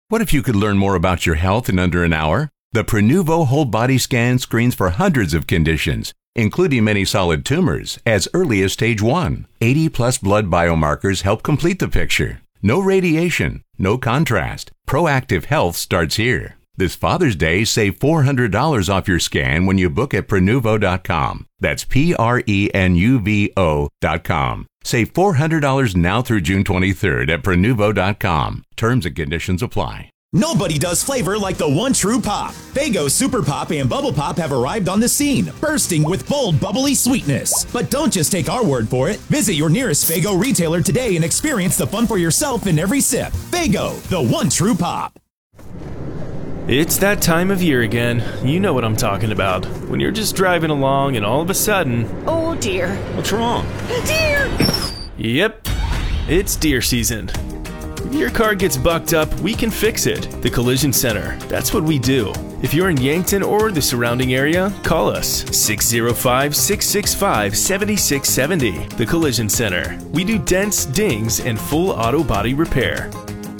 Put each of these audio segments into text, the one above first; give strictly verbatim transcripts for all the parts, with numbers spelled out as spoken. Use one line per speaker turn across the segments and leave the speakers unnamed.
What if you could learn more about your health in under an hour? The Prenuvo Whole Body Scan screens for hundreds of conditions, including many solid tumors, as early as stage one. eighty plus blood biomarkers help complete the picture. No radiation, no contrast. Proactive health starts here. This Father's Day, save four hundred dollars off your scan when you book at Prenuvo dot com. That's P R E N U V O dot com. Save four hundred dollars now through June twenty-third at Prenuvo dot com. Terms and conditions apply.
Nobody does flavor like the one true pop. Faygo Super Pop and Bubble Pop have arrived on the scene, bursting with bold, bubbly sweetness. But don't just take our word for it. Visit your nearest Faygo retailer today and experience the fun for yourself in every sip. Faygo, the one true pop.
It's that time of year again. You know what I'm talking about. When you're just driving along and all of a sudden...
Oh dear.
What's wrong?
Deer!
Yep, it's deer season. If your car gets bucked up, we can fix it. The Collision Center. That's what we do. If you're in Yankton or the surrounding area, call us. six oh five, six six five, seven six seven oh. The Collision Center. We do dents, dings, and full auto body repair.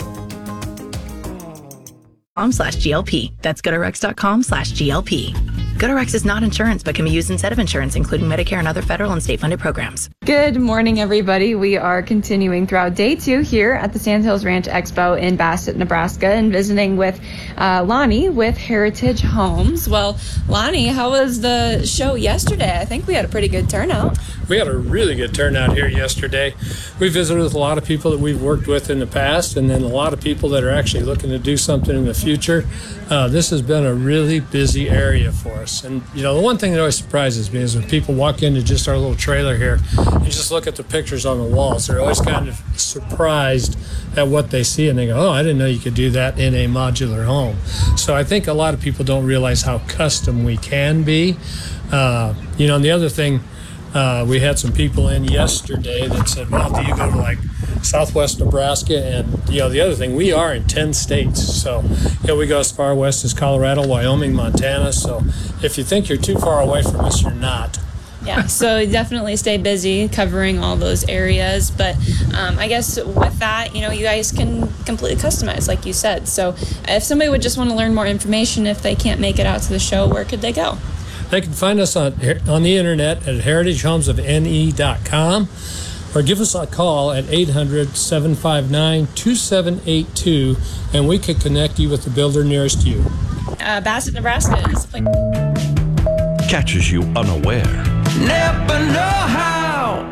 slash GLP. That's GoodRx.com slash GLP. GoodRx is not insurance, but can be used instead of insurance, including Medicare and other federal and state-funded programs.
Good morning, everybody. We are continuing throughout day two here at the Sandhills Ranch Expo in Bassett, Nebraska, and visiting with uh, Lonnie with Heritage Homes.
Well, Lonnie, how was the show yesterday? I think we had a pretty good turnout.
We had a really good turnout here yesterday. We visited with a lot of people that we've worked with in the past, and then a lot of people that are actually looking to do something in the future. Uh, this has been a really busy area for us. And, you know, the one thing that always surprises me is when people walk into just our little trailer here and just look at the pictures on the walls, they're always kind of surprised at what they see, and they go, oh, I didn't know you could do that in a modular home. So I think a lot of people don't realize how custom we can be. Uh, you know, and the other thing, Uh, we had some people in yesterday that said, well, do you go to like Southwest Nebraska? And, you know, the other thing, we are in ten states. So, you know, we go as far west as Colorado, Wyoming, Montana. So if you think you're too far away from us, you're not.
Yeah, so definitely stay busy covering all those areas. But um, I guess with that, you know, you guys can completely customize, like you said. So if somebody would just want to learn more information, if they can't make it out to the show, where could they go?
They can find us on on the internet at heritage homes of N E dot com, or give us a call at eight hundred, seven five nine, two seven eight two, and we can connect you with the builder nearest you.
Uh, Bassett, Nebraska is the place.
Catches you unaware.
Never know how.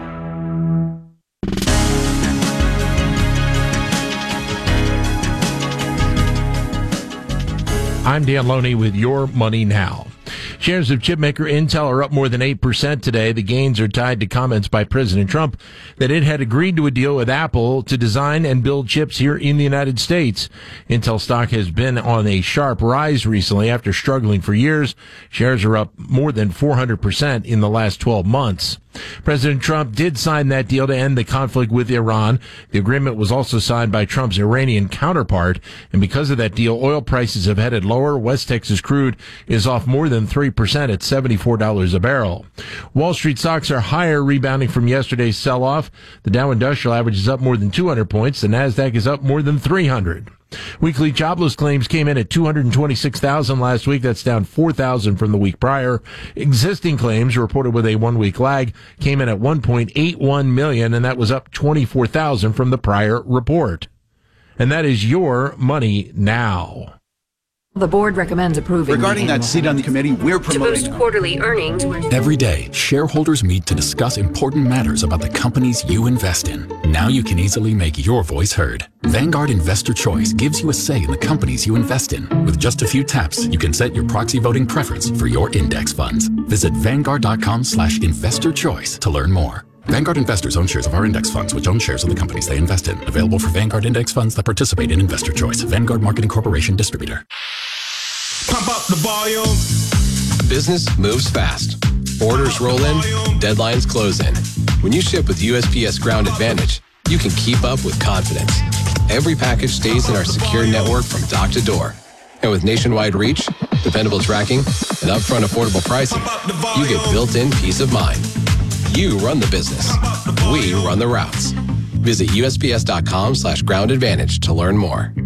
I'm Dan Loney with Your Money Now. Shares of chipmaker Intel are up more than eight percent today. The gains are tied to comments by President Trump that it had agreed to a deal with Apple to design and build chips here in the United States. Intel stock has been on a sharp rise recently after struggling for years. Shares are up more than four hundred percent in the last twelve months. President Trump did sign that deal to end the conflict with Iran. The agreement was also signed by Trump's Iranian counterpart, and because of that deal, oil prices have headed lower. West Texas crude is off more than three percent at seventy-four dollars a barrel. Wall Street stocks are higher, rebounding from yesterday's sell-off. The Dow Industrial Average is up more than two hundred points. The Nasdaq is up more than three hundred. Weekly jobless claims came in at two hundred twenty-six thousand last week. That's down four thousand from the week prior. Existing claims reported with a one-week lag came in at one point eight one million, and that was up twenty-four thousand from the prior report. And that is Your Money Now.
The board recommends approving.
Regarding that seat on the committee, we're promoting
to boost quarterly earnings.
Every day, shareholders meet to discuss important matters about the companies you invest in. Now you can easily make your voice heard. Vanguard Investor Choice gives you a say in the companies you invest in. With just a few taps, you can set your proxy voting preference for your index funds. Visit vanguard.com slash investor choice to learn more. Vanguard investors own shares of our index funds, which own shares of the companies they invest in. Available for Vanguard index funds that participate in Investor Choice. Vanguard Marketing Corporation distributor.
Pump up the volume. Business moves fast. Orders roll in, deadlines close in. When you ship with U S P S Ground Advantage, you can keep up with confidence. Every package stays in our secure network from dock to door. And with nationwide reach, dependable tracking, and upfront affordable pricing, you get built-in peace of mind. You run the business. We run the routes. Visit U S P S dot com slash ground advantage to learn more.